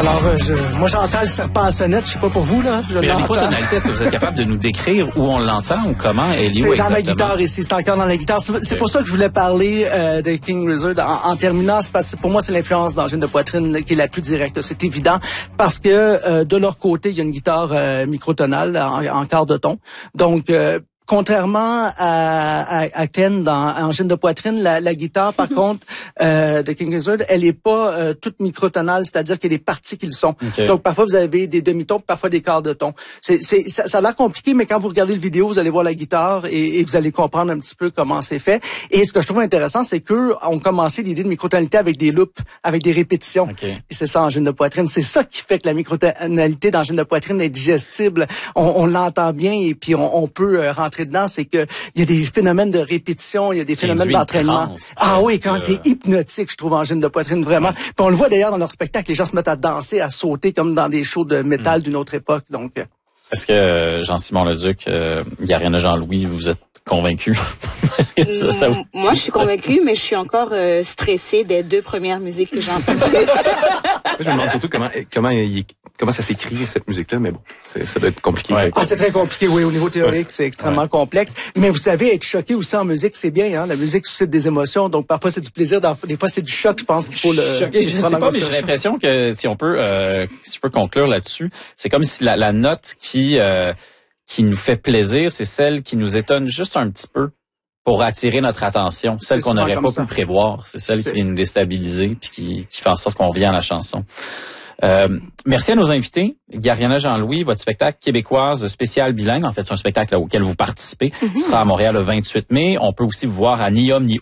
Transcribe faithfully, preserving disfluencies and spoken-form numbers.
Alors, euh, je, moi, j'entends le serpent à sonnette, je sais pas pour vous, là. Je Mais la microtonalité, est-ce que vous êtes capable de nous décrire où on l'entend ou comment elle est où exactement? C'est dans la guitare ici, c'est encore dans la guitare. C'est, c'est pour ça que je voulais parler euh, de King Gizzard en, en terminant. C'est parce que pour moi, c'est l'influence d'Angine de poitrine qui est la plus directe. C'est évident parce que euh, de leur côté, il y a une guitare euh, microtonale en, en quart de ton. Donc, euh, contrairement à, à, à Ken dans Angine de poitrine, la, la guitare, par contre, euh, de King Gizzard, elle est pas euh, toute microtonale, c'est-à-dire qu'il y a des parties qui le sont. Okay. Donc, parfois, vous avez des demi-tons, parfois des quarts de ton. C'est, c'est, ça, ça a l'air compliqué, mais quand vous regardez le vidéo, vous allez voir la guitare et, et vous allez comprendre un petit peu comment c'est fait. Et ce que je trouve intéressant, c'est qu'eux ont commencé l'idée de microtonalité avec des loops, avec des répétitions. Okay. Et c'est ça, Angine de poitrine. C'est ça qui fait que la microtonalité d'Angine de poitrine est digestible. On, on l'entend bien et puis on, on peut rentrer dedans, c'est que il y a des phénomènes de répétition, il y a des phénomènes d'entraînement. Trans, ah oui, quand c'est hypnotique, je trouve, Angine de poitrine, vraiment. Ouais. Puis on le voit d'ailleurs dans leur spectacle, les gens se mettent à danser, à sauter comme dans des shows de métal mmh. d'une autre époque. Donc, est-ce que euh, Jean-Simon Leduc, euh, Yariana Jean-Louis, vous êtes convaincu? que ça, ça vous... Moi, je suis convaincue, mais je suis encore euh, stressée des deux premières musiques que j'ai entendues. Je me demande surtout comment comment il, comment ça s'écrit cette musique-là, mais bon, c'est, ça doit être compliqué. Ouais. Ah, c'est très compliqué, oui. Au niveau théorique, ouais. c'est extrêmement ouais. complexe. Mais vous savez, être choqué aussi en musique, c'est bien. Hein? La musique suscite des émotions, donc parfois c'est du plaisir, des fois c'est du choc. Je pense qu'il faut le. Choqué, je sais pas, mais j'ai l'impression que si on peut, euh, si je peux conclure là-dessus, c'est comme si la, la note qui euh, qui nous fait plaisir, c'est celle qui nous étonne juste un petit peu pour attirer notre attention, celle c'est qu'on n'aurait pas ça. pu prévoir, c'est celle c'est... qui vient nous déstabiliser puis qui, qui fait en sorte qu'on revient à la chanson. Euh, merci à nos invités. Yariana Jean-Louis, votre spectacle québécoise spécial bilingue, en fait c'est un spectacle auquel vous participez, mm-hmm. sera à Montréal le vingt-huit mai. On peut aussi vous voir à Ni Homme Ni